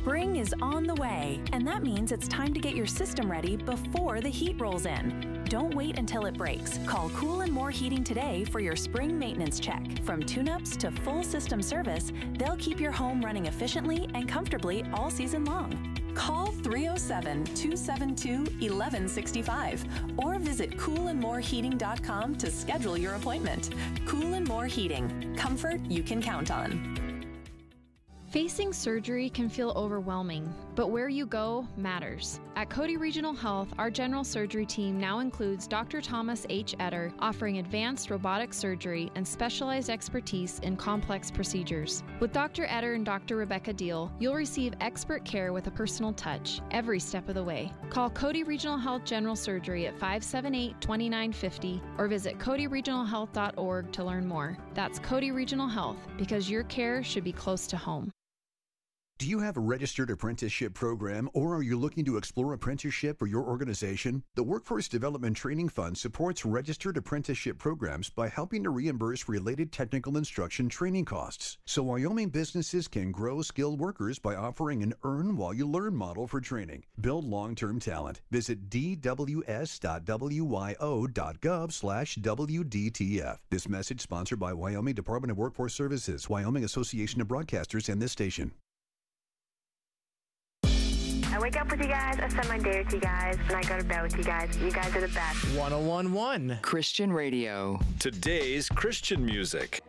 Spring is on the way, and that means it's time to get your system ready before the heat rolls in. Don't wait until it breaks. Call Cool & More Heating today for your spring maintenance check. From tune-ups to full system service, they'll keep your home running efficiently and comfortably all season long. Call 307-272-1165 or visit coolandmoreheating.com to schedule your appointment. Cool & More Heating. Comfort you can count on. Facing surgery can feel overwhelming, but where you go matters. At Cody Regional Health, our general surgery team now includes Dr. Thomas H. Etter, offering advanced robotic surgery and specialized expertise in complex procedures. With Dr. Etter and Dr. Rebecca Deal, you'll receive expert care with a personal touch every step of the way. Call Cody Regional Health General Surgery at 578-2950 or visit codyregionalhealth.org to learn more. That's Cody Regional Health, because your care should be close to home. Do you have a registered apprenticeship program, or are you looking to explore apprenticeship for your organization? The Workforce Development Training Fund supports registered apprenticeship programs by helping to reimburse related technical instruction training costs, so Wyoming businesses can grow skilled workers by offering an earn while you learn model for training. Build long-term talent. Visit dws.wyo.gov/WDTF. This message sponsored by Wyoming Department of Workforce Services, Wyoming Association of Broadcasters, and this station. I wake up with you guys, I spend my day with you guys, and I go to bed with you guys. You guys are the best. 101.1 Christian Radio. Today's Christian music.